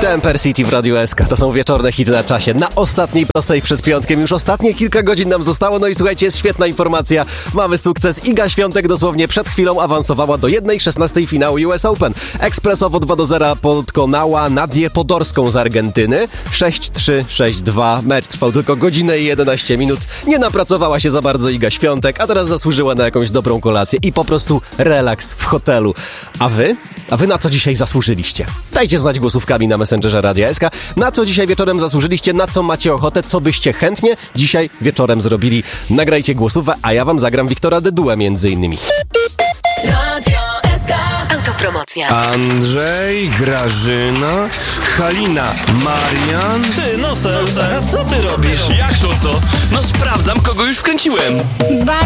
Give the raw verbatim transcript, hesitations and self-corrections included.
Temper City w Radiu S K. To są wieczorne hity na czasie. Na ostatniej prostej przed piątkiem. Już ostatnie kilka godzin nam zostało. No i słuchajcie, jest świetna informacja. Mamy sukces. Iga Świątek dosłownie przed chwilą awansowała do jednej szesnastej finału U S Open. Ekspresowo dwa do zera pokonała Nadię Podorską z Argentyny. sześć trzy, sześć dwa. Mecz trwał tylko godzinę i jedenaście minut. Nie napracowała się za bardzo Iga Świątek, a teraz zasłużyła na jakąś dobrą kolację i po prostu relaks w hotelu. A wy? A wy na co dzisiaj zasłużyliście? Dajcie znać głosówkami na Messengerze Radia S K. Na co dzisiaj wieczorem zasłużyliście, na co macie ochotę, co byście chętnie dzisiaj wieczorem zrobili. Nagrajcie głosówkę, a ja wam zagram Wiktora Dydułę między innymi. Radio S K. Autopromocja. Andrzej, Grażyna, Halina, Marian. Ty, Nosel, a co ty robisz? Jak to co? No sprawdzam, kogo już wkręciłem. Bardzo